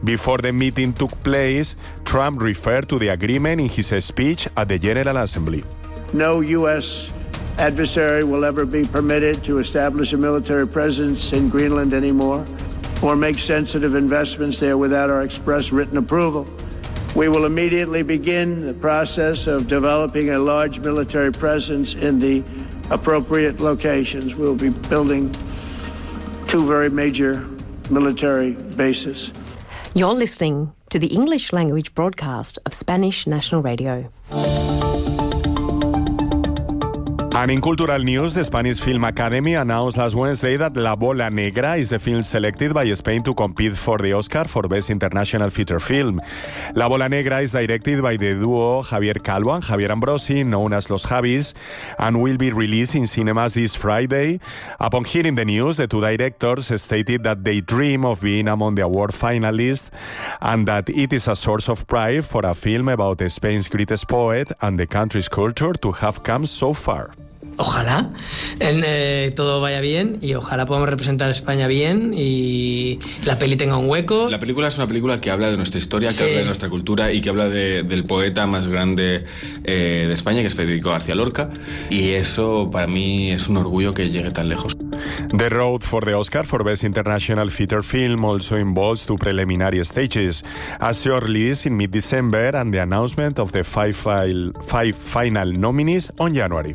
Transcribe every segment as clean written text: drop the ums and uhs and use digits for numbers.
Before the meeting took place, Trump referred to the agreement in his speech at the General Assembly. No U.S. adversary will ever be permitted to establish a military presence in Greenland anymore or make sensitive investments there without our express written approval. We will immediately begin the process of developing a large military presence in the appropriate locations. We'll be building 2 very major military bases. You're listening to the English language broadcast of Spanish National Radio. And in cultural news, the Spanish Film Academy announced last Wednesday that La Bola Negra is the film selected by Spain to compete for the Oscar for Best International Feature Film. La Bola Negra is directed by the duo Javier Calvo and Javier Ambrosi, known as Los Javis, and will be released in cinemas this Friday. Upon hearing the news, the 2 directors stated that they dream of being among the award finalists and that it is a source of pride for a film about Spain's greatest poet and the country's culture to have come so far. Ojalá todo vaya bien y ojalá podamos representar a España bien y la peli tenga un hueco. La película es una película que habla de nuestra historia, que habla de nuestra cultura y que habla del poeta más grande de España, que es Federico García Lorca, y eso para mí es un orgullo que llegue tan lejos. The road for the Oscar for Best International Feature Film also involves 2 preliminary stages, a short release in mid-December and the announcement of the 5 final nominees on January.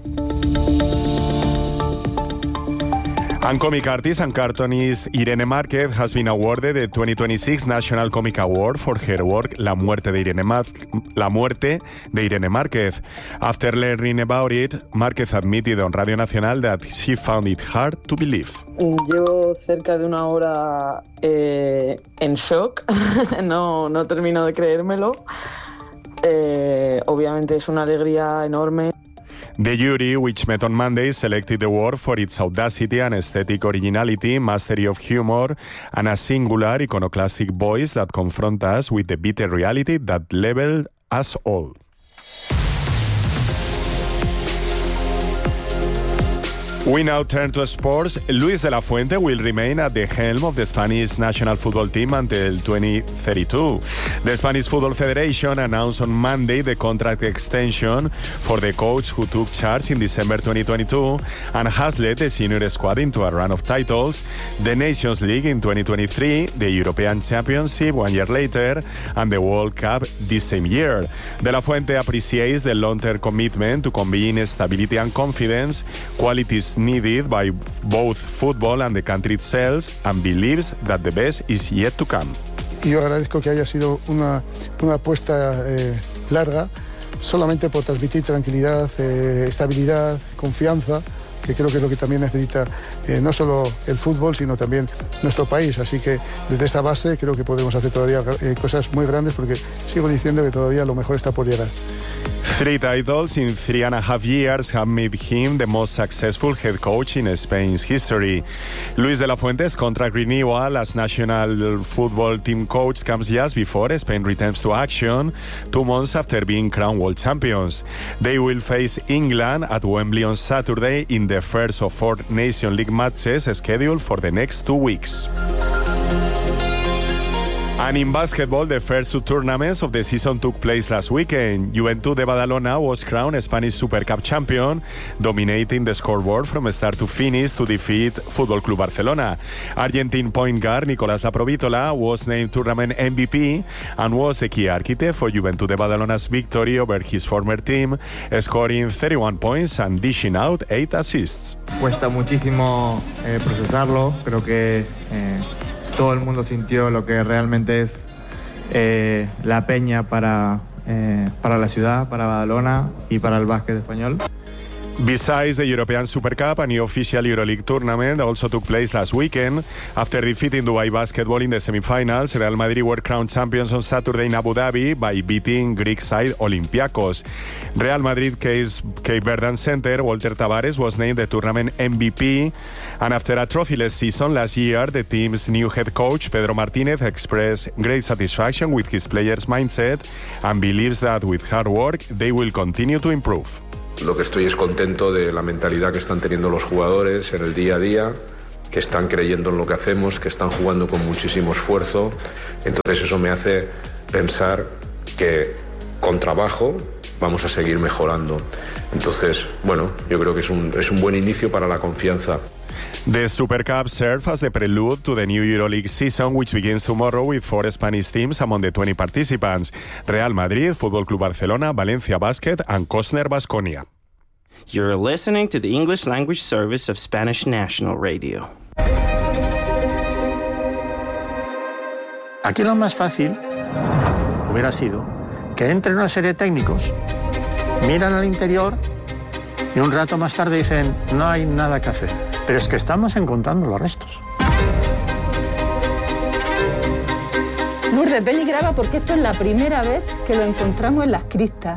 And comic artist and cartoonist Irene Márquez has been awarded the 2026 National Comic Award for her work La Muerte de Irene Márquez. After learning about it, Márquez admitted on Radio Nacional that she found it hard to believe. Llevo cerca de 1 hora en shock, no termino de creérmelo. Obviamente es una alegría enorme. The jury, which met on Monday, selected the award for its audacity and aesthetic originality, mastery of humor, and a singular iconoclastic voice that confronts us with the bitter reality that leveled us all. We now turn to sports. Luis de la Fuente will remain at the helm of the Spanish national football team until 2032. The Spanish Football Federation announced on Monday the contract extension for the coach who took charge in December 2022 and has led the senior squad into a run of titles, the Nations League in 2023, the European Championship 1 year later, and the World Cup this same year. De la Fuente appreciates the long-term commitment to conveying stability and confidence, qualities needed by both football and the country itself, and believes that the best is yet to come. Yo agradezco que haya sido una apuesta larga, solamente por transmitir tranquilidad, estabilidad, confianza, que creo que es lo que también necesita no solo el fútbol, sino también nuestro país. Así que desde esa base creo que podemos hacer todavía cosas muy grandes, porque sigo diciendo que todavía lo mejor está por llegar. 3 titles in 3.5 years have made him the most successful head coach in Spain's history. Luis de la Fuente's contract renewal as national football team coach comes just before Spain returns to action, 2 months after being crowned world champions. They will face England at Wembley on Saturday in the first of 4 Nation League matches scheduled for the next 2 weeks. And in basketball, the first 2 tournaments of the season took place last weekend. Juventud de Badalona was crowned Spanish Super Cup champion, dominating the scoreboard from start to finish to defeat Fútbol Club Barcelona. Argentine point guard Nicolás Laprovítola was named tournament MVP and was the key architect for Juventud de Badalona's victory over his former team, scoring 31 points and dishing out 8 assists. Cuesta muchísimo procesarlo, creo que todo el mundo sintió lo que realmente es la peña para la ciudad, para Badalona y para el básquet español. Besides the European Super Cup, a new official EuroLeague tournament also took place last weekend. After defeating Dubai Basketball in the semi-finals, Real Madrid were crowned champions on Saturday in Abu Dhabi by beating Greek side Olympiacos. Real Madrid Cape Verdean center Walter Tavares was named the tournament MVP, and after a trophyless season last year, the team's new head coach Pedro Martínez expressed great satisfaction with his players' mindset and believes that with hard work they will continue to improve. Lo que estoy es contento de la mentalidad que están teniendo los jugadores en el día a día, que están creyendo en lo que hacemos, que están jugando con muchísimo esfuerzo. Entonces eso me hace pensar que con trabajo vamos a seguir mejorando. Entonces, bueno, yo creo que es un buen inicio para la confianza. The Super Cup serves as the prelude to the new EuroLeague season, which begins tomorrow with 4 Spanish teams among the 20 participants: Real Madrid, Fútbol Club Barcelona, Valencia Basket and Cosner Baskonia. You're listening to the English language service of Spanish National Radio. Aquí lo más fácil hubiera sido que entren una serie de técnicos, miran al interior y un rato más tarde dicen no hay nada que hacer. Pero es que estamos encontrando los restos. Lourdes, ven y graba porque esto es la primera vez que lo encontramos en las cristas.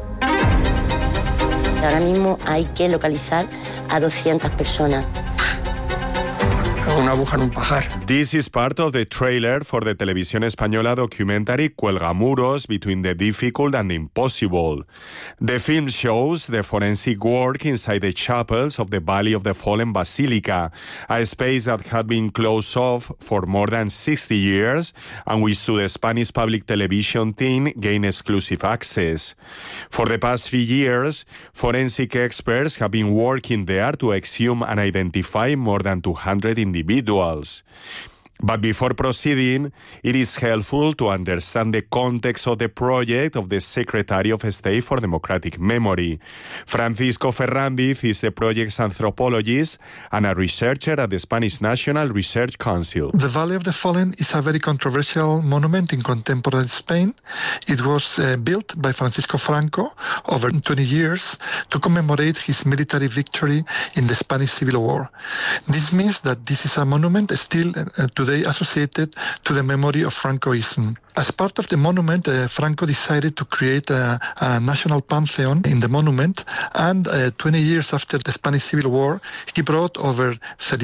Ahora mismo hay que localizar a 200 personas. Una aguja en un pajar. This is part of the trailer for the Televisión Española documentary Cuelgamuros, Between the Difficult and the Impossible. The film shows the forensic work inside the chapels of the Valley of the Fallen Basilica, a space that had been closed off for more than 60 years and which to the Spanish public television team gained exclusive access. For the past 3 years, forensic experts have been working there to exhume and identify more than 200 individuals. But before proceeding, it is helpful to understand the context of the project of the Secretary of State for Democratic Memory. Francisco Ferrandiz is the project's anthropologist and a researcher at the Spanish National Research Council. The Valley of the Fallen is a very controversial monument in contemporary Spain. It was built by Francisco Franco over 20 years to commemorate his military victory in the Spanish Civil War. This means that this is a monument still today associated to the memory of Francoism. As part of the monument, Franco decided to create a national pantheon in the monument, and 20 years after the Spanish Civil War, he brought over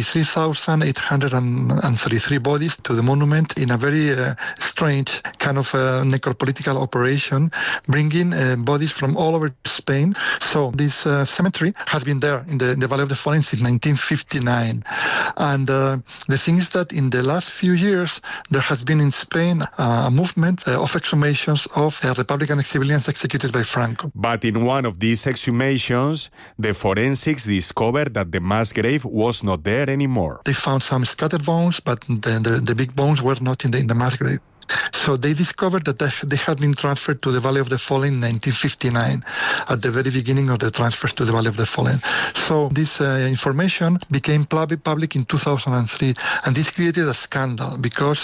33,833 bodies to the monument in a very strange kind of necropolitical operation, bringing bodies from all over Spain. So this cemetery has been there in the Valley of the Fallen since 1959. And the thing is that in the last few years, there has been in Spain a movement of exhumations of Republican civilians executed by Franco. But in one of these exhumations, the forensics discovered that the mass grave was not there anymore. They found some scattered bones, but the big bones were not in the mass grave. So they discovered that they had been transferred to the Valley of the Fallen in 1959, at the very beginning of the transfers to the Valley of the Fallen. So this information became public in 2003, and this created a scandal because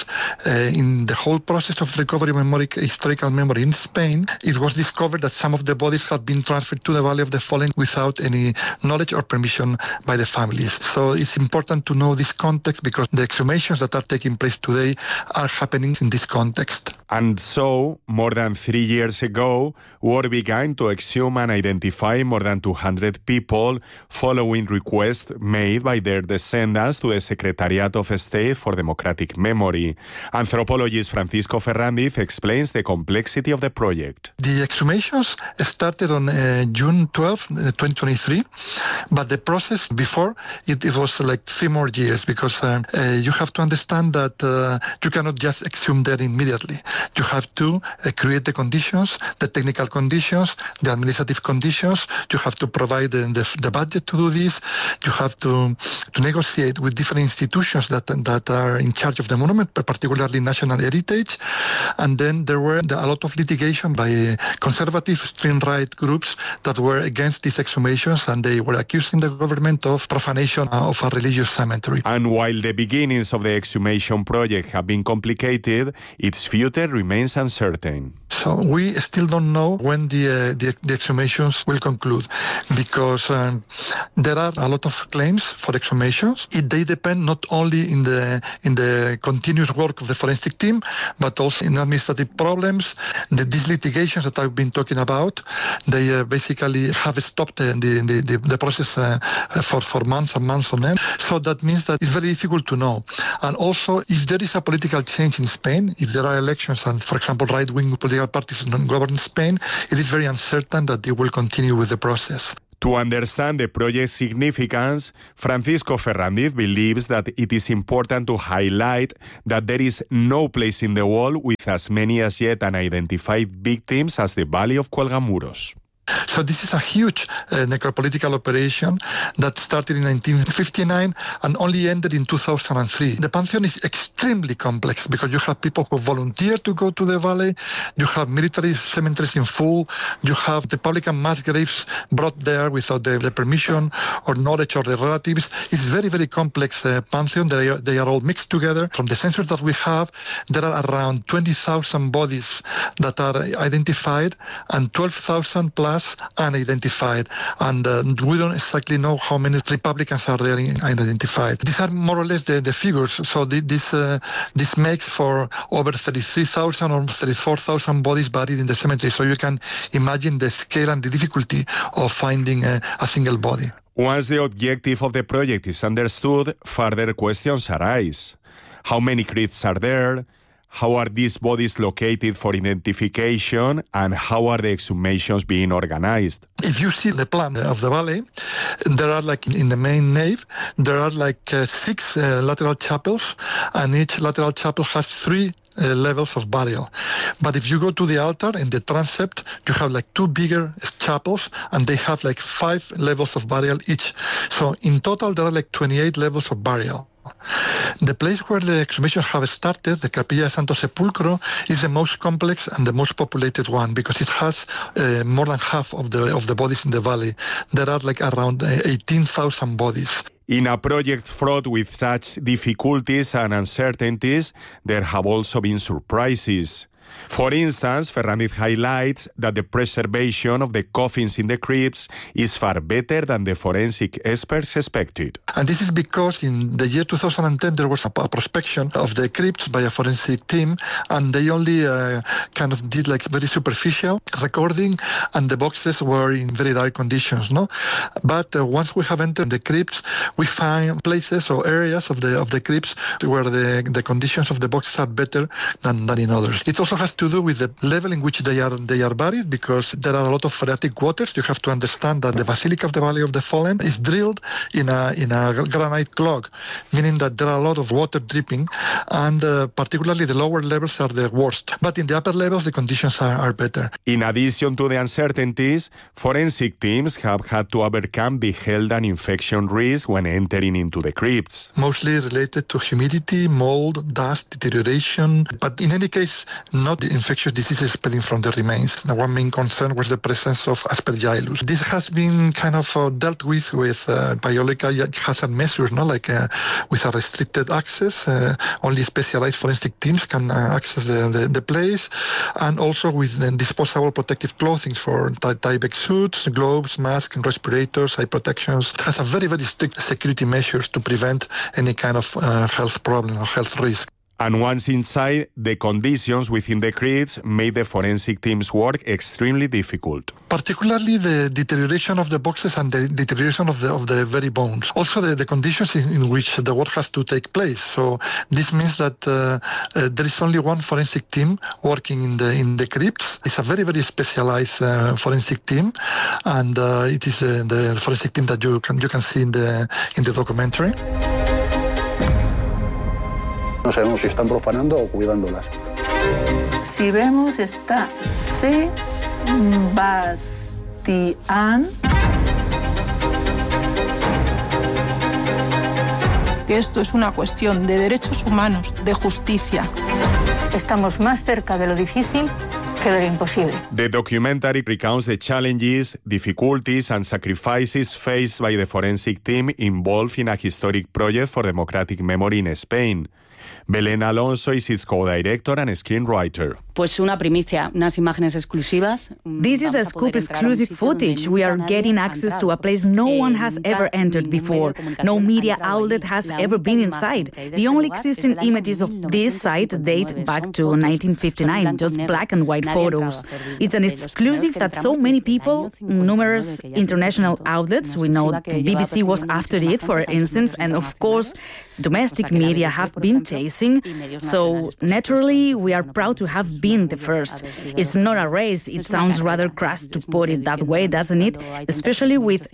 in the whole process of recovery of historical memory in Spain, it was discovered that some of the bodies had been transferred to the Valley of the Fallen without any knowledge or permission by the families. So it's important to know this context because the exhumations that are taking place today are happening in this context. And so, more than 3 years ago, work began to exhume and identify more than 200 people following requests made by their descendants to the Secretariat of State for Democratic Memory. Anthropologist Francisco Ferrandiz explains the complexity of the project. The exhumations started on June 12, 2023, but the process before, it was like 3 more years because you have to understand that you cannot just exhume there immediately. You have to create the conditions, the technical conditions, the administrative conditions. You have to provide the budget to do this. You have to negotiate with different institutions that are in charge of the monument, particularly national heritage. And then there were a lot of litigation by conservative extreme right groups that were against these exhumations, and they were accusing the government of profanation of a religious cemetery. And while the beginnings of the exhumation project have been complicated, its future remains uncertain. So we still don't know when the exhumations will conclude because there are a lot of claims for exhumations. They depend not only in the continuous work of the forensic team, but also in administrative problems. These litigations that I've been talking about, they basically have stopped the process for months and months on end. So that means that it's very difficult to know. And also, if there is a political change in Spain, if there are elections and, for example, right-wing political parties govern Spain, it is very uncertain that they will continue with the process. To understand the project's significance, Francisco Ferrandiz believes that it is important to highlight that there is no place in the world with as many as yet unidentified victims as the Valley of Cuelgamuros. So this is a huge necropolitical operation that started in 1959 and only ended in 2003. The Pantheon is extremely complex because you have people who volunteer to go to the valley, you have military cemeteries in full, you have the public and mass graves brought there without the permission or knowledge of the relatives. It's very, very complex Pantheon. They are all mixed together. From the census that we have, there are around 20,000 bodies that are identified and 12,000 plus unidentified, and we don't exactly know how many Republicans are there unidentified. These are more or less the figures. So this makes for over 33,000 or 34,000 bodies buried in the cemetery. So you can imagine the scale and the difficulty of finding a single body. Once the objective of the project is understood, further questions arise. How many crypts are there? How are these bodies located for identification, and how are the exhumations being organized? If you see the plan of the valley, there are in the main nave, there are 6 lateral chapels, and each lateral chapel has 3 levels of burial. But if you go to the altar in the transept, you have 2 bigger chapels, and they have 5 levels of burial each. So in total, there are 28 levels of burial. The place where the exhumations have started, the Capilla Santo Sepulcro, is the most complex and the most populated one because it has more than half of the bodies in the valley. There are around 18,000 bodies. In a project fraught with such difficulties and uncertainties, there have also been surprises. For instance, Ferrandiz highlights that the preservation of the coffins in the crypts is far better than the forensic experts expected. And this is because in the year 2010 there was a prospection of the crypts by a forensic team, and they only did very superficial recording, and the boxes were in very dark conditions. But once we have entered the crypts, we find places or areas of the crypts where the conditions of the boxes are better than in others. It also has to do with the level in which they are buried, because there are a lot of phreatic waters. You have to understand that the Basilica of the Valley of the Fallen is drilled in a granite clog, meaning that there are a lot of water dripping, and particularly the lower levels are the worst. But in the upper levels, the conditions are better. In addition to the uncertainties, forensic teams have had to overcome the health and infection risk when entering into the crypts. Mostly related to humidity, mold, dust, deterioration, but in any case, not the infectious diseases spreading from the remains. The one main concern was the presence of Aspergillus. This has been dealt with biological hazard measures, with a restricted access. Only specialized forensic teams can access the place, and also with disposable protective clothing for Tyvek suits, gloves, masks, respirators, eye protections. It has a very, very strict security measures to prevent any kind of health problem or health risk. And once inside, the conditions within the crypts made the forensic team's work extremely difficult. Particularly the deterioration of the boxes and the deterioration of the very bones. Also the conditions in which the work has to take place. So this means that there is only one forensic team working in the crypts. It's a very, very specialized forensic team, and it is the forensic team that you can see in the documentary. No sabemos si están profanando o cuidándolas. Si vemos está Sebastián. Que esto es una cuestión de derechos humanos, de justicia. Estamos más cerca de lo difícil que de lo imposible. The documentary recounts the challenges, difficulties and sacrifices faced by the forensic team involved in a historic project for democratic memory in Spain. Belén Alonso is its co-director and screenwriter. Pues una primicia, unas imágenes exclusivas. This is a scoop exclusive footage. We are getting access to a place no one has ever entered before. No media outlet has ever been inside. The only existing images of this site date back to 1959, just black and white photos. It's an exclusive that so many people, numerous international outlets, we know the BBC was after it, for instance, and of course, domestic media have been taking casing. So naturally, we are proud to have been the first. It's not a race. It sounds rather crass to put it that way, doesn't it? Especially with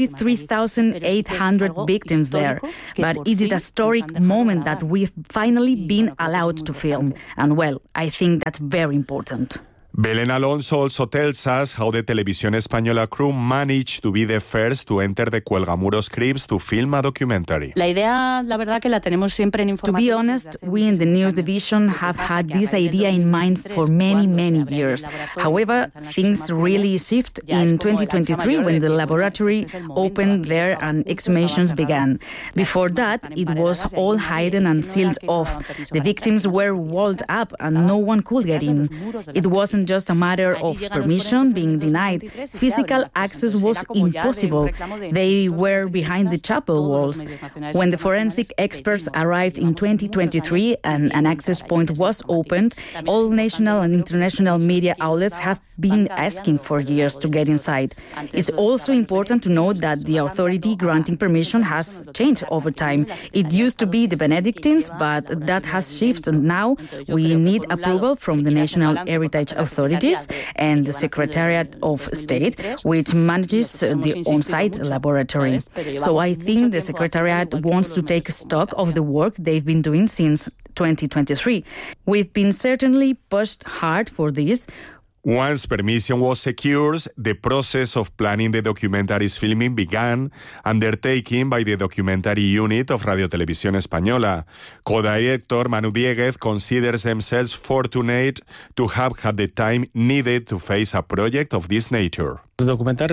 33,800 victims there. But it is a historic moment that we've finally been allowed to film. And well, I think that's very important. Belén Alonso also tells us how the Televisión Española crew managed to be the first to enter the Cuelgamuros crypts to film a documentary. La idea, la verdad, que la tenemos siempre en información. To be honest, we in the news division have had this idea in mind for many, many years. However, things really shift in 2023 when the laboratory opened there and exhumations began. Before that, it was all hidden and sealed off. The victims were walled up and no one could get in. It wasn't just a matter of permission being denied. Physical access was impossible. They were behind the chapel walls. When the forensic experts arrived in 2023 and an access point was opened, all national and international media outlets have been asking for years to get inside. It's also important to note that the authority granting permission has changed over time. It used to be the Benedictines, but that has shifted now. We need approval from the National Heritage Authorities and the Secretariat of State, which manages the on-site laboratory. So I think the Secretariat wants to take stock of the work they've been doing since 2023. We've been certainly pushed hard for this. Once permission was secured, the process of planning the documentary's filming began, undertaken by the documentary unit of Radio Televisión Española. Co-director Manu Dieguez considers themselves fortunate to have had the time needed to face a project of this nature. Documenta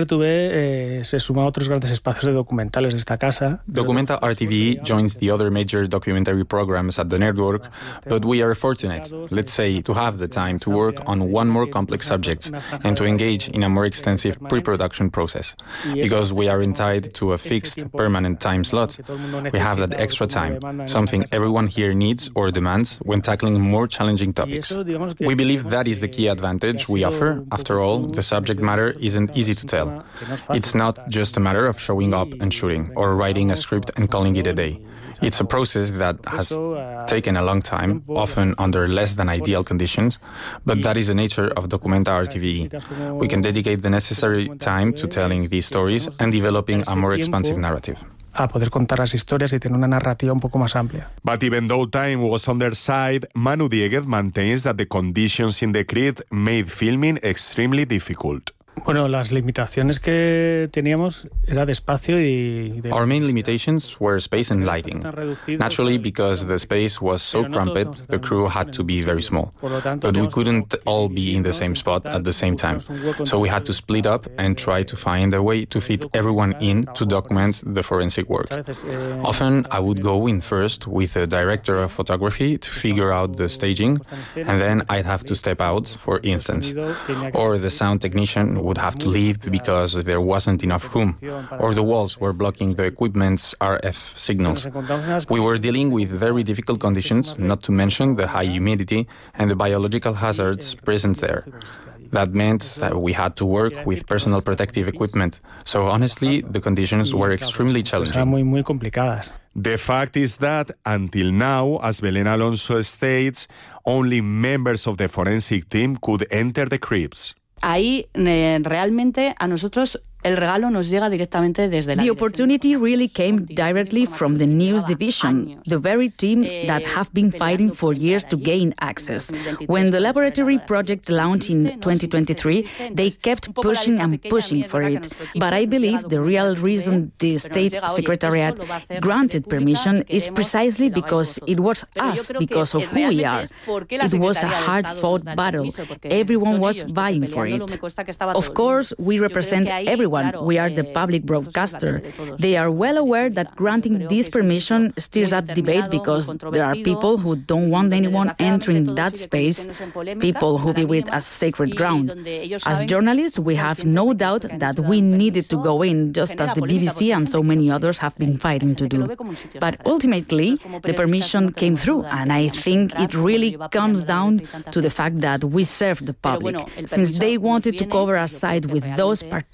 RTV se suma a otros grandes espacios de documentales de esta casa. Documenta RTV joins the other major documentary programs at the network, but we are fortunate, let's say, to have the time to work on one more complex subject and to engage in a more extensive pre-production process. Because we aren't tied to a fixed, permanent time slot, we have that extra time, something everyone here needs or demands when tackling more challenging topics. We believe that is the key advantage we offer. After all, the subject matter isn't easy to tell. It's not just a matter of showing up and shooting or writing a script and calling it a day. It's a process that has taken a long time, often under less than ideal conditions, but that is the nature of Documenta RTV. We can dedicate the necessary time to telling these stories and developing a more expansive narrative. A poder contar las historias y tener una narrativa un poco más amplia. But even though time was on their side, Manu Dieguez maintains that the conditions in the crypt made filming extremely difficult. Bueno, las limitaciones que teníamos era de espacio y de... Our main limitations were space and lighting. Naturally, because the space was so cramped, the crew had to be very small. But we couldn't all be in the same spot at the same time. So we had to split up and try to find a way to fit everyone in to document the forensic work. Often, I would go in first with the director of photography to figure out the staging, and then I'd have to step out, for instance. Or the sound technician would have to leave because there wasn't enough room, or the walls were blocking the equipment's RF signals. We were dealing with very difficult conditions, not to mention the high humidity and the biological hazards present there. That meant that we had to work with personal protective equipment. So honestly, the conditions were extremely challenging. Muy complicadas. The fact is that until now, as Belén Alonso states, only members of the forensic team could enter the crypts. Ahí realmente a nosotros el regalo nos llega directamente desde la... The opportunity really came directly from the news division, the very team that have been fighting for years to gain access. When the laboratory project launched in 2023, they kept pushing and pushing for it. But I believe the real reason the State Secretariat granted permission is precisely because it was us, because of who we are. It was a hard-fought battle. Everyone was vying for it. Of course, we represent everyone. We are the public broadcaster. They are well aware that granting this permission stirs up debate because there are people who don't want anyone entering that space, people who view it as sacred ground. As journalists, we have no doubt that we needed to go in, just as the BBC and so many others have been fighting to do. But ultimately, the permission came through, and I think it really comes down to the fact that we serve the public. Since they wanted to cover our side with those particular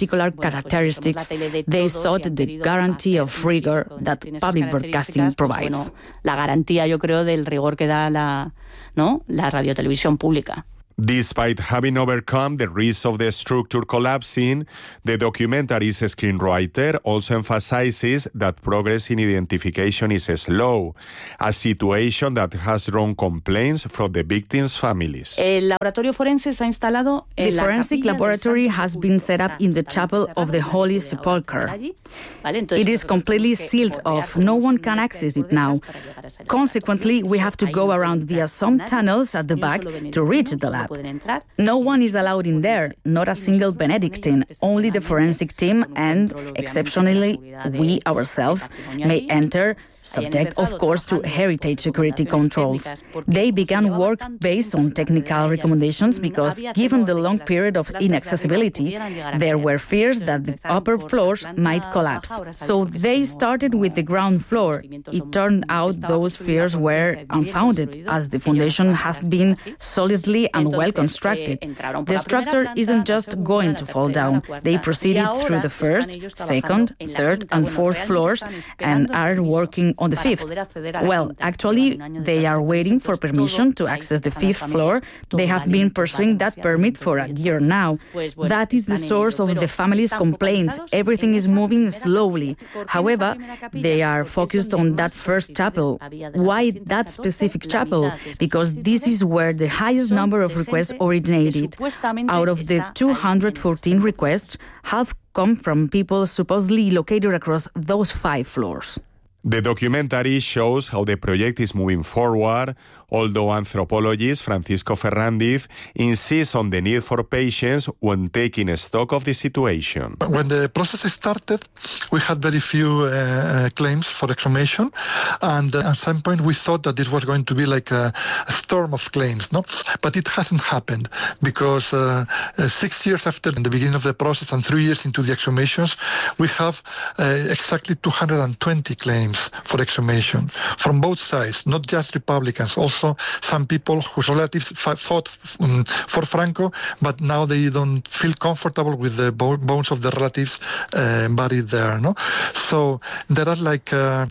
characteristics, they sought the guarantee of rigor that public broadcasting provides. La garantía, yo creo, del rigor que da la radiotelevisión pública. Despite having overcome the risk of the structure collapsing, the documentary's screenwriter also emphasizes that progress in identification is slow, a situation that has drawn complaints from the victims' families. El laboratorio forense se ha instalado en The forensic laboratory has been set up in the chapel of the Holy Sepulchre. It is completely sealed off. No one can access it now. Consequently, we have to go around via some tunnels at the back to reach the lab. No one is allowed in there, not a single Benedictine. Only the forensic team and, exceptionally, we ourselves may enter, subject, of course, to heritage security controls. They began work based on technical recommendations because, given the long period of inaccessibility, there were fears that the upper floors might collapse. So they started with the ground floor. It turned out those fears were unfounded, as the foundation has been solidly and well constructed. The structure isn't just going to fall down. They proceeded through the first, second, third, and fourth floors and are working on the fifth. Well, actually, they are waiting for permission to access the fifth floor. They have been pursuing that permit for a year now. That is the source of the family's complaints. Everything is moving slowly. However, they are focused on that first chapel. Why that specific chapel? Because this is where the highest number of requests originated. Out of the 214 requests, half come from people supposedly located across those 5 floors. The documentary shows how the project is moving forward, although anthropologist Francisco Ferrandiz insists on the need for patience when taking stock of the situation. When the process started, we had very few claims for exhumation, and at some point we thought that it was going to be like a storm of claims, no? But it hasn't happened, because 6 years after the beginning of the process and 3 years into the exhumations, we have exactly 220 claims for exhumation from both sides, not just Republicans, also some people whose relatives fought for Franco, but now they don't feel comfortable with the bones of the relatives buried there. No? So there are like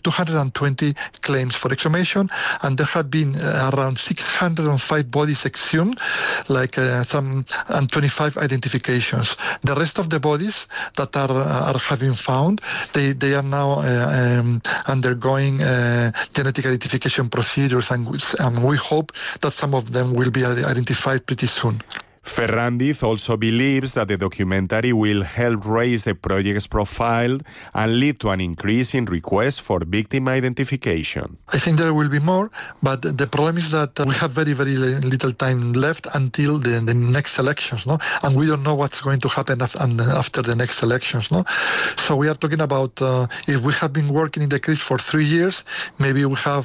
220 claims for exhumation, and there have been around 605 bodies exhumed, like some 25 identifications. The rest of the bodies that are having found, they are now undergoing genetic identification procedures, and we hope that some of them will be identified pretty soon. Ferrandiz also believes that the documentary will help raise the project's profile and lead to an increase in requests for victim identification. I think there will be more, but the problem is that we have very, very little time left until the next elections, no? And we don't know what's going to happen after the next elections, no? So we are talking about if we have been working in the case for 3 years, maybe we have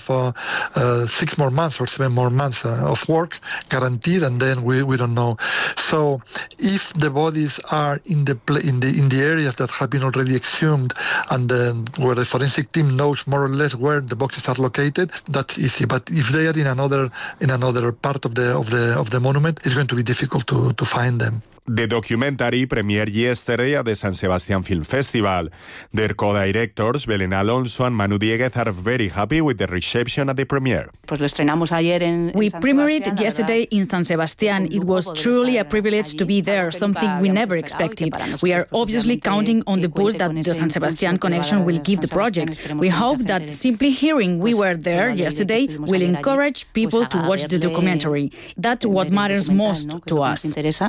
6 more months or 7 more months of work guaranteed, and then we don't know. So, if the bodies are in the areas that have been already exhumed, and where the forensic team knows more or less where the boxes are located, that's easy. But if they are in another part of the monument, it's going to be difficult to find them. The documentary premiered yesterday at the San Sebastian Film Festival. Their co-directors, Belén Alonso and Manu Dieguez, are very happy with the reception at the premiere. We premiered it yesterday in San Sebastian. It was truly a privilege to be there, something we never expected. We are obviously counting on the boost that the San Sebastian connection will give the project. We hope that simply hearing we were there yesterday will encourage people to watch the documentary. That's what matters most to us.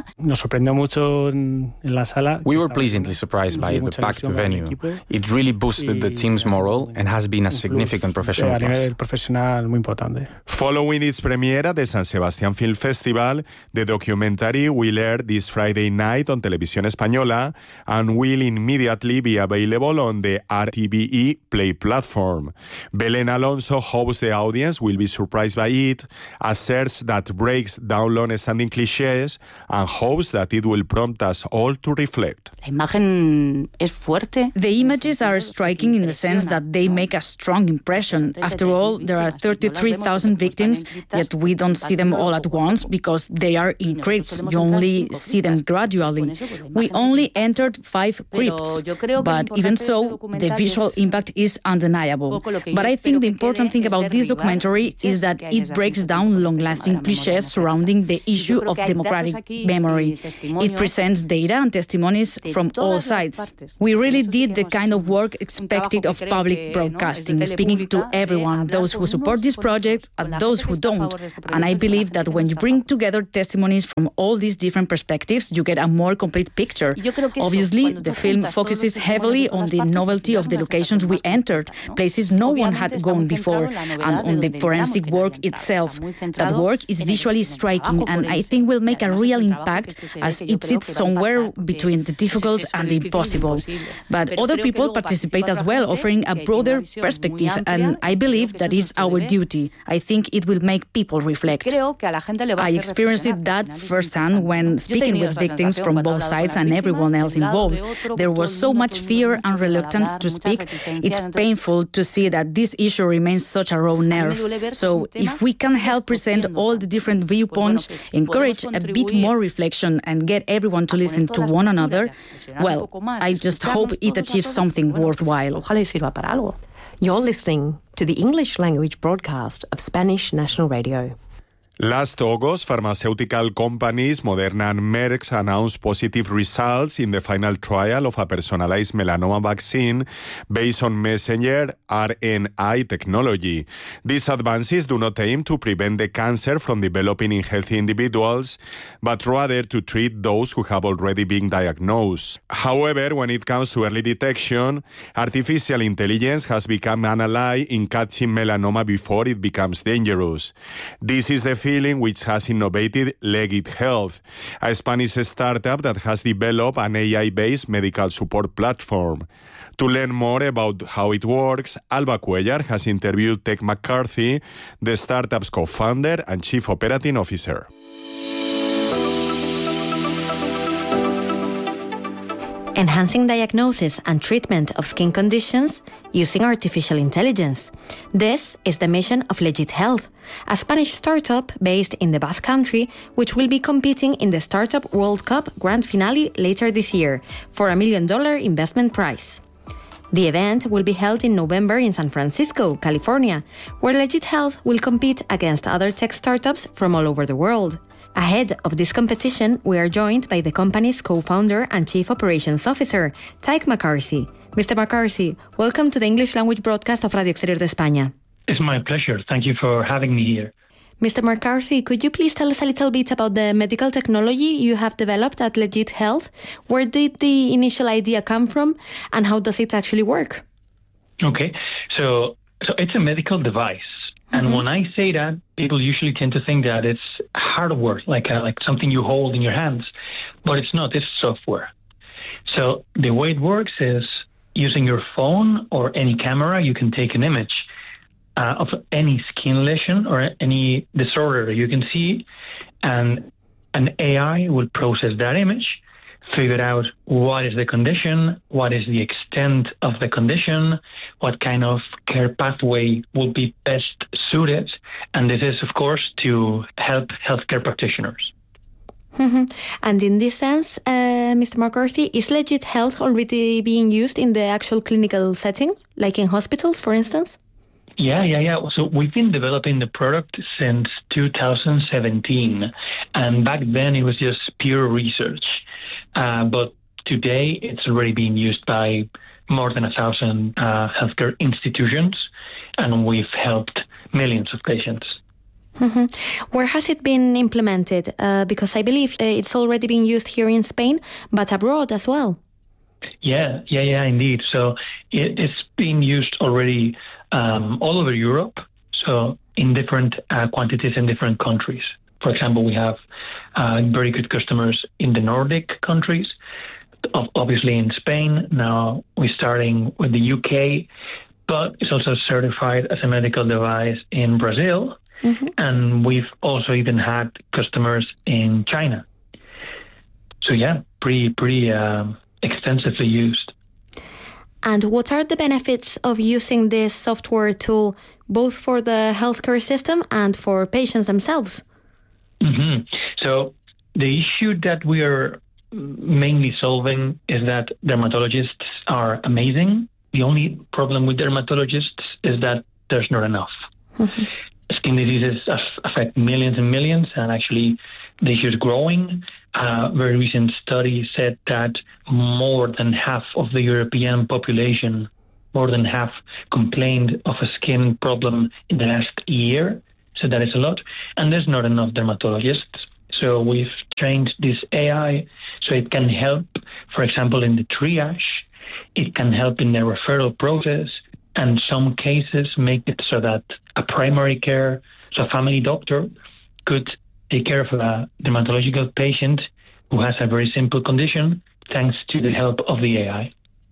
We were pleasantly surprised by the packed venue. It really boosted the team's morale and has been a significant professional plus. Following its premiere at the San Sebastian Film Festival, the documentary will air this Friday night on Televisión Española and will immediately be available on the RTVE Play platform. Belén Alonso hopes the audience will be surprised by it, asserts that breaks down long-standing clichés, and hopes that it will prompt us all to reflect. La imagen es fuerte. The images are striking in the sense that they make a strong impression. After all, there are 33,000 victims, yet we don't see them all at once because they are in crypts. You only see them gradually. We only entered 5 crypts, but even so, the visual impact is undeniable. But I think the important thing about this documentary is that it breaks down long-lasting clichés surrounding the issue of democratic memory. It presents data and testimonies from all sides. We really did the kind of work expected of public broadcasting, speaking to everyone, those who support this project and those who don't. And I believe that when you bring together testimonies from all these different perspectives, you get a more complete picture. Obviously, the film focuses heavily on the novelty of the locations we entered, places no one had gone before, and on the forensic work itself. That work is visually striking and I think will make a real impact as it sits somewhere between the difficult and the impossible. But other people participate as well, offering a broader perspective, and I believe that is our duty. I think it will make people reflect. I experienced that firsthand when speaking with victims from both sides and everyone else involved. There was so much fear and reluctance to speak. It's painful to see that this issue remains such a raw nerve. So if we can help present all the different viewpoints, encourage a bit more reflection and get everyone to listen to one another, well, I just hope it achieves something worthwhile. You're listening to the English language broadcast of Spanish National Radio. Last August, pharmaceutical companies Moderna and Merck announced positive results in the final trial of a personalized melanoma vaccine based on messenger RNA technology. These advances do not aim to prevent the cancer from developing in healthy individuals, but rather to treat those who have already been diagnosed. However, when it comes to early detection, artificial intelligence has become an ally in catching melanoma before it becomes dangerous. This is the feeling which has innovated Legit Health, a Spanish startup that has developed an AI-based medical support platform. To learn more about how it works, Alba Cuellar has interviewed Tech McCarthy, the startup's co-founder and chief operating officer. Enhancing diagnosis and treatment of skin conditions using artificial intelligence. This is the mission of Legit Health, a Spanish startup based in the Basque Country, which will be competing in the Startup World Cup Grand Finale later this year for $1 million investment prize. The event will be held in November in San Francisco, California, where Legit Health will compete against other tech startups from all over the world. Ahead of this competition, we are joined by the company's co-founder and chief operations officer, Tech McCarthy. Mr. McCarthy, welcome to the English language broadcast of Radio Exterior de España. It's my pleasure. Thank you for having me here. Mr. McCarthy, could you please tell us a little bit about the medical technology you have developed at Legit Health? Where did the initial idea come from, and how does it actually work? Okay, so it's a medical device. And when I say that, people usually tend to think that it's hardware, like something you hold in your hands. But it's not, it's software. So the way it works is using your phone or any camera, you can take an image of any skin lesion or any disorder that you can see, and an AI will process that image, figure out what is the condition, what is the extent of the condition, what kind of care pathway will be best suited. And this is, of course, to help healthcare practitioners. And in this sense, Mr. McCarthy, is Legit Health already being used in the actual clinical setting, like in hospitals, for instance? Yeah. So we've been developing the product since 2017. And back then it was just pure research. But today it's already being used by more than 1,000 healthcare institutions, and we've helped millions of patients. Where has it been implemented? Because I believe it's already being used here in Spain, but abroad as well. Yeah, indeed. So it's being used already all over Europe, so in different quantities in different countries. For example, we have very good customers in the Nordic countries, obviously in Spain. Now we're starting with the UK, but it's also certified as a medical device in Brazil. And we've also even had customers in China. yeah, pretty extensively used. And what are the benefits of using this software tool, both for the healthcare system and for patients themselves? Mm-hmm. So the issue that we are mainly solving is that dermatologists are amazing. The only problem with dermatologists is that there's not enough. Mm-hmm. Skin diseases affect millions and millions, and actually the issue is growing. A very recent study said that more than half of the European population, more than half, complained of a skin problem in the last year. So that is a lot. And there's not enough dermatologists. So we've trained this AI so it can help, for example, in the triage. It can help in the referral process. And some cases make it so that a primary care, so a family doctor, could take care of a dermatological patient who has a very simple condition thanks to the help of the AI.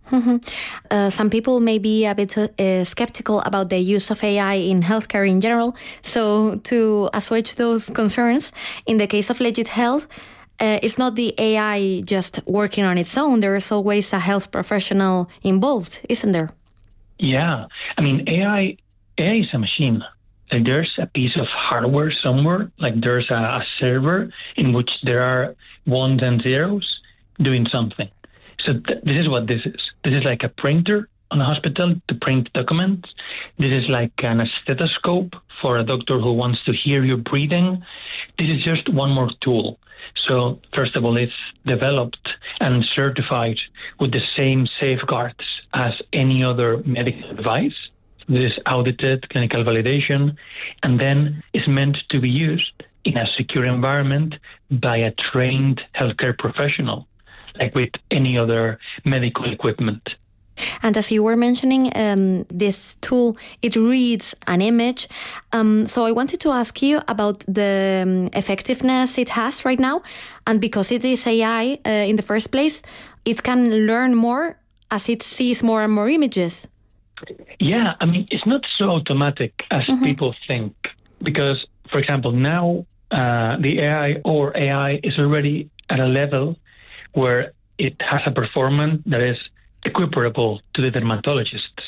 Mm-hmm. Some people may be a bit skeptical about the use of AI in healthcare in general. So to assuage those concerns, in the case of Legit Health, it's not the AI just working on its own. There is always a health professional involved, isn't there? Yeah. I mean, AI is a machine. Like there's a piece of hardware somewhere, like there's a server in which there are ones and zeros doing something. So this is what this is. This is like a printer on a hospital to print documents. This is like a stethoscope for a doctor who wants to hear you breathing. This is just one more tool. So first of all, it's developed and certified with the same safeguards as any other medical device. This is audited, clinical validation, and then it's meant to be used in a secure environment by a trained healthcare professional, like with any other medical equipment. And as you were mentioning, this tool, it reads an image. So I wanted to ask you about the effectiveness it has right now. And because it is AI in the first place, it can learn more as it sees more and more images. Yeah, I mean, it's not so automatic as people think. Because, for example, now the AI is already at a level where it has a performance that is equiparable to the dermatologists.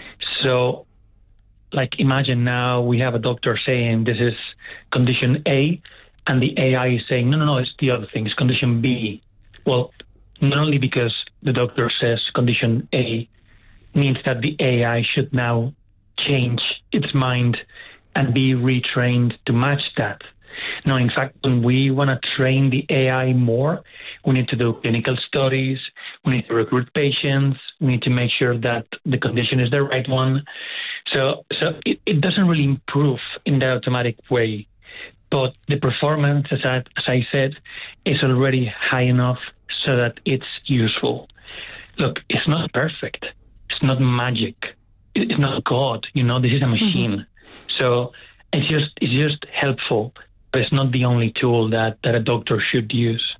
So, like, imagine now we have a doctor saying this is condition A, and the AI is saying, no, it's the other thing, it's condition B. Well, not only because the doctor says condition A means that the AI should now change its mind and be retrained to match that. No, in fact, when we want to train the AI more, we need to do clinical studies, we need to recruit patients, we need to make sure that the condition is the right one. So it doesn't really improve in the automatic way. But the performance, as I said, is already high enough so that it's useful. Look, it's not perfect. It's not magic. It's not God. This is a machine. So it's just helpful. But it's not the only tool that a doctor should use.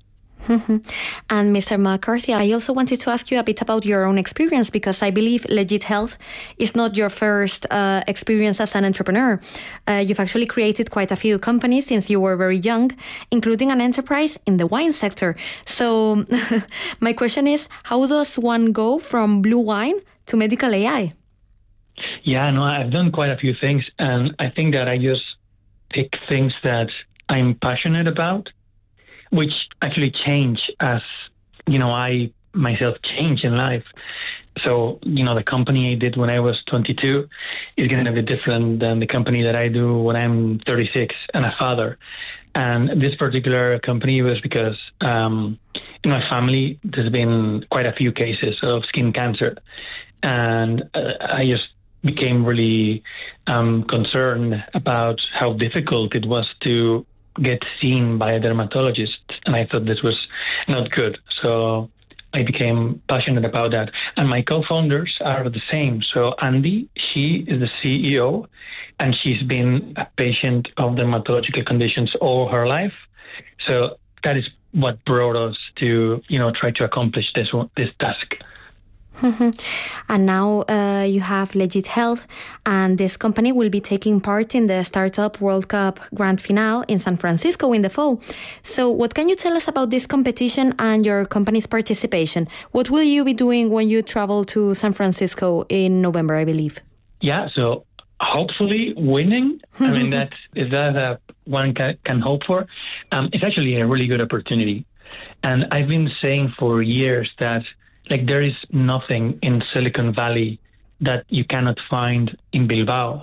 And Mr. McCarthy, I also wanted to ask you a bit about your own experience, because I believe Legit Health is not your first experience as an entrepreneur. You've actually created quite a few companies since you were very young, including an enterprise in the wine sector. So my question is, how does one go from blue wine to medical AI? Yeah, no, I've done quite a few things, and I think that I just pick things that I'm passionate about, which actually change as, I myself change in life. So, the company I did when I was 22 is going to be different than the company that I do when I'm 36 and a father. And this particular company was because in my family, there's been quite a few cases of skin cancer. And I just became really concerned about how difficult it was to get seen by a dermatologist. And I thought this was not good. So I became passionate about that. And my co-founders are the same. So Andy, she is the CEO, and she's been a patient of dermatological conditions all her life. So that is what brought us to, try to accomplish this task. And now you have Legit Health, and this company will be taking part in the Startup World Cup Grand Finale in San Francisco in the fall. So what can you tell us about this competition and your company's participation? What will you be doing when you travel to San Francisco in November, I believe? Yeah, so hopefully winning. I mean, that one can hope for. It's actually a really good opportunity. And I've been saying for years that there is nothing in Silicon Valley that you cannot find in Bilbao.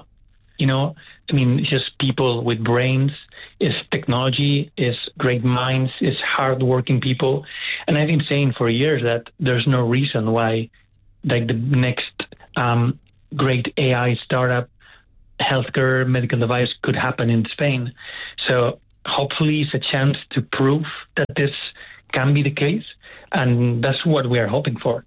It's just people with brains, it's technology, it's great minds, it's hardworking people. And I've been saying for years that there's no reason why the next great AI startup, healthcare, medical device could happen in Spain. So hopefully it's a chance to prove that this can be the case. And that's what we are hoping for.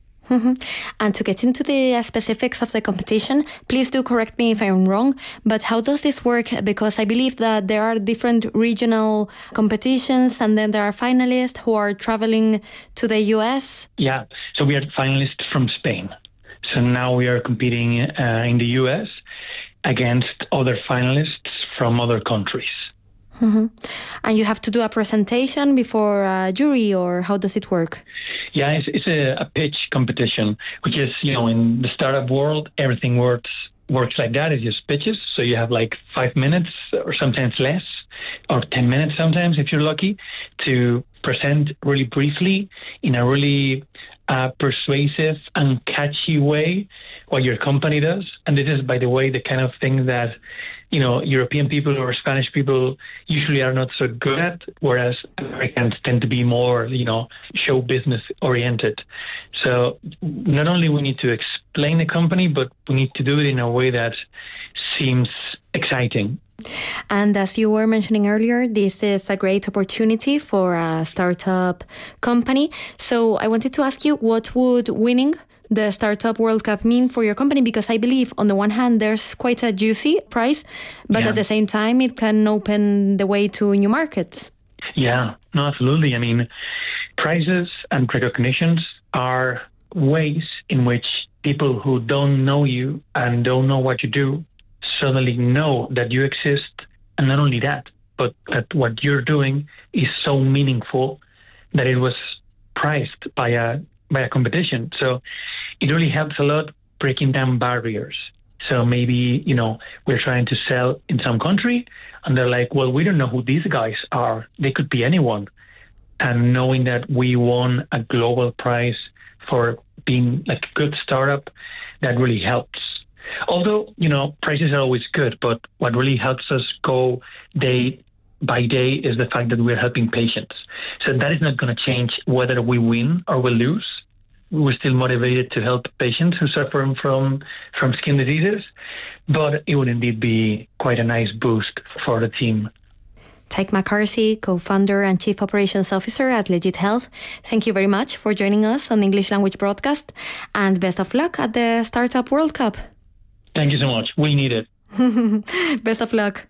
And to get into the specifics of the competition, please do correct me if I'm wrong, but how does this work? Because I believe that there are different regional competitions and then there are finalists who are traveling to the US. Yeah, so we are finalists from Spain. So now we are competing in the US against other finalists from other countries. And you have to do a presentation before a jury, or how does it work? Yeah, it's a pitch competition, which is, in the startup world, everything works like that. It's just pitches. So you have 5 minutes or sometimes less, or 10 minutes sometimes if you're lucky, to present really briefly in a really persuasive and catchy way what your company does. And this is, by the way, the kind of thing that European people or Spanish people usually are not so good at, whereas Americans tend to be more, show business oriented. So not only we need to explain the company, but we need to do it in a way that seems exciting. And as you were mentioning earlier, this is a great opportunity for a startup company. So I wanted to ask you, what would winning the Startup World Cup mean for your company? Because I believe on the one hand there's quite a juicy prize, but at the same time it can open the way to new markets. Yeah, no, absolutely. I mean, prizes and recognitions are ways in which people who don't know you and don't know what you do suddenly know that you exist, and not only that, but that what you're doing is so meaningful that it was prized by a competition. So it really helps a lot breaking down barriers. So maybe, we're trying to sell in some country and they're like, well, we don't know who these guys are. They could be anyone. And knowing that we won a global prize for being a good startup, that really helps. Although, prizes are always good, but what really helps us go day by day is the fact that we're helping patients. So that is not going to change whether we win or we lose. We're still motivated to help patients who suffer from skin diseases, but it would indeed be quite a nice boost for the team. Tyke McCarthy, co-founder and chief operations officer at Legit Health, thank you very much for joining us on the English language broadcast, and best of luck at the Startup World Cup. Thank you so much. We need it. Best of luck.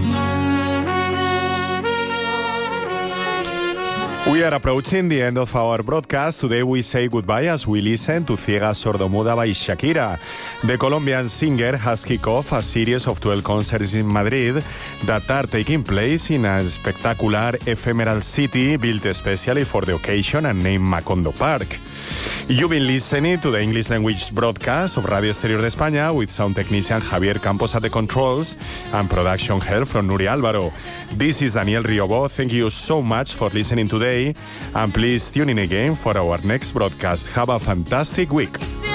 We are approaching the end of our broadcast. Today we say goodbye as we listen to Ciega Sordomuda by Shakira. The Colombian singer has kicked off a series of 12 concerts in Madrid that are taking place in a spectacular ephemeral city built especially for the occasion and named Macondo Park. You've been listening to the English language broadcast of Radio Exterior de España with sound technician Javier Campos at the controls and production help from Nuria Álvaro. This is Daniel Riobó. Thank you so much for listening today, and please tune in again for our next broadcast. Have a fantastic week.